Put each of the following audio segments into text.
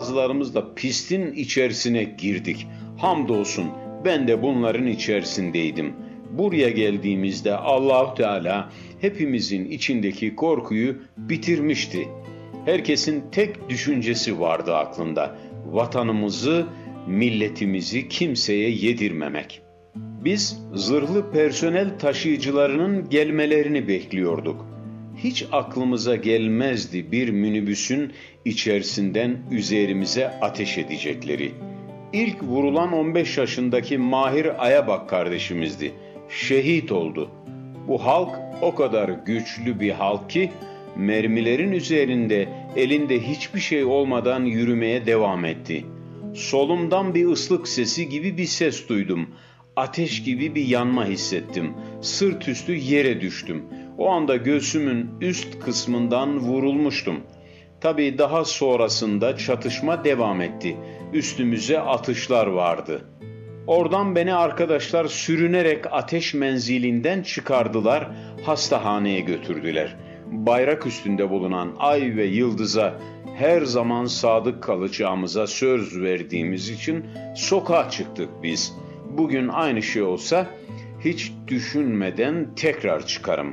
bazılarımız da pistin içerisine girdik. Hamdolsun ben de bunların içerisindeydim. Buraya geldiğimizde Allahu Teala hepimizin içindeki korkuyu bitirmişti. Herkesin tek düşüncesi vardı aklında: vatanımızı, milletimizi kimseye yedirmemek. Biz zırhlı personel taşıyıcılarının gelmelerini bekliyorduk. Hiç aklımıza gelmezdi bir minibüsün içerisinden üzerimize ateş edecekleri. İlk vurulan 15 yaşındaki Mahir Ayabak kardeşimizdi. Şehit oldu. Bu halk o kadar güçlü bir halk ki mermilerin üzerinde elinde hiçbir şey olmadan yürümeye devam etti. Solumdan bir ıslık sesi gibi bir ses duydum. Ateş gibi bir yanma hissettim. Sırt üstü yere düştüm. O anda göğsümün üst kısmından vurulmuştum. Tabii daha sonrasında çatışma devam etti. Üstümüze atışlar vardı. Oradan beni arkadaşlar sürünerek ateş menzilinden çıkardılar, hastahaneye götürdüler. Bayrak üstünde bulunan ay ve yıldıza her zaman sadık kalacağımıza söz verdiğimiz için sokağa çıktık biz. Bugün aynı şey olsa hiç düşünmeden tekrar çıkarım.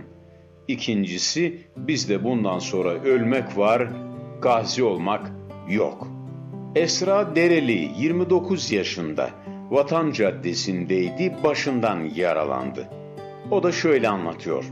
İkincisi, bizde bundan sonra ölmek var, gazi olmak yok. Esra Dereli 29 yaşında, Vatan Caddesi'ndeydi, başından yaralandı. O da şöyle anlatıyor: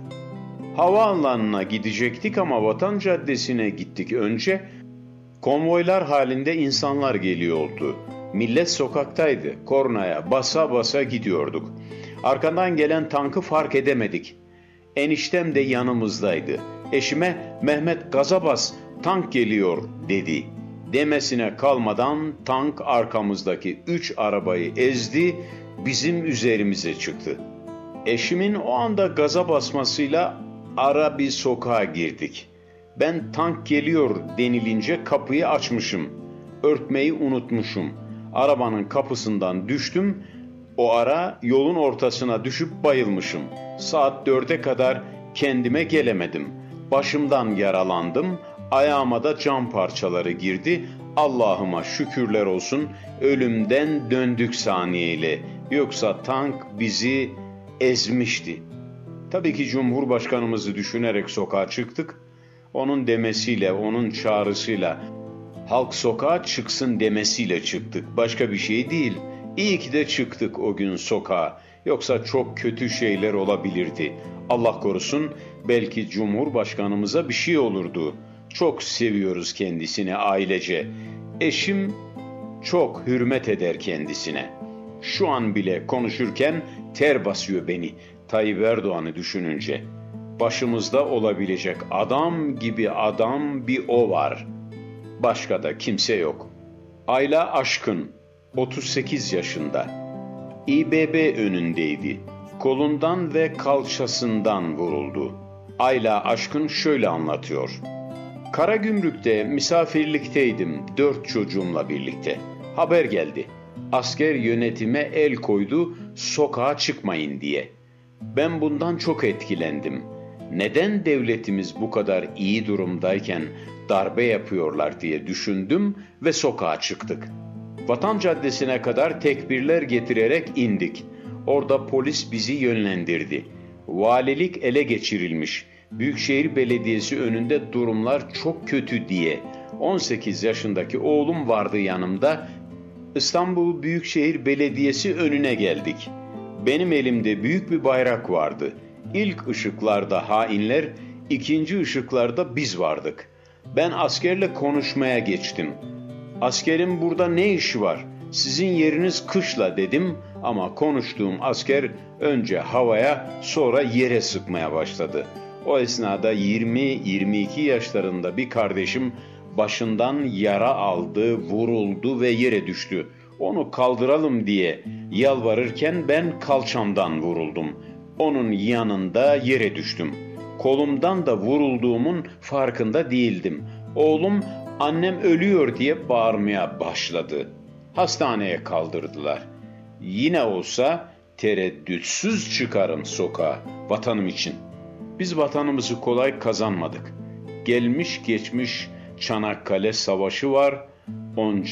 havaalanına gidecektik ama Vatan Caddesi'ne gittik önce. Konvoylar halinde insanlar geliyordu. Millet sokaktaydı. Kornaya basa basa gidiyorduk. Arkadan gelen tankı fark edemedik. Eniştem de yanımızdaydı. Eşime "Mehmet gaza bas, tank geliyor" dedi. Demesine kalmadan tank arkamızdaki 3 arabayı ezdi, bizim üzerimize çıktı. Eşimin o anda gaza basmasıyla ara bir sokağa girdik. Ben tank geliyor denilince kapıyı açmışım. Örtmeyi unutmuşum. Arabanın kapısından düştüm. O ara yolun ortasına düşüp bayılmışım. Saat 4'e kadar kendime gelemedim. Başımdan yaralandım. Ayağıma da cam parçaları girdi. Allah'ıma şükürler olsun ölümden döndük saniyeyle. Yoksa tank bizi ezmişti. Tabii ki Cumhurbaşkanımızı düşünerek sokağa çıktık. Onun demesiyle, onun çağrısıyla, halk sokağa çıksın demesiyle çıktık. Başka bir şey değil. İyi ki de çıktık o gün sokağa. Yoksa çok kötü şeyler olabilirdi. Allah korusun, belki Cumhurbaşkanımıza bir şey olurdu. Çok seviyoruz kendisini ailece. Eşim çok hürmet eder kendisine. Şu an bile konuşurken ter basıyor beni Tayyip Erdoğan'ı düşününce. Başımızda olabilecek adam gibi adam bir o var. Başka da kimse yok. Ayla Aşkın, 38 yaşında. İBB önündeydi. Kolundan ve kalçasından vuruldu. Ayla Aşkın şöyle anlatıyor: Karagümrük'te misafirlikteydim 4 çocuğumla birlikte. Haber geldi. Asker yönetime el koydu sokağa çıkmayın diye. Ben bundan çok etkilendim. Neden devletimiz bu kadar iyi durumdayken darbe yapıyorlar diye düşündüm ve sokağa çıktık. Vatan Caddesi'ne kadar tekbirler getirerek indik. Orada polis bizi yönlendirdi. Valilik ele geçirilmiş. Büyükşehir Belediyesi önünde durumlar çok kötü diye. 18 yaşındaki oğlum vardı yanımda. İstanbul Büyükşehir Belediyesi önüne geldik. Benim elimde büyük bir bayrak vardı. İlk ışıklarda hainler, ikinci ışıklarda biz vardık. Ben askerle konuşmaya geçtim. Askerin burada ne işi var? Sizin yeriniz kışla dedim ama konuştuğum asker önce havaya sonra yere sıkmaya başladı. O esnada 20-22 yaşlarında bir kardeşim başından yara aldı, vuruldu ve yere düştü. Onu kaldıralım diye yalvarırken ben kalçamdan vuruldum. Onun yanında yere düştüm. Kolumdan da vurulduğumun farkında değildim. Oğlum annem ölüyor diye bağırmaya başladı. Hastaneye kaldırdılar. Yine olsa tereddütsüz çıkarım sokağa vatanım için. Biz vatanımızı kolay kazanmadık. Gelmiş geçmiş Çanakkale Savaşı var. Onca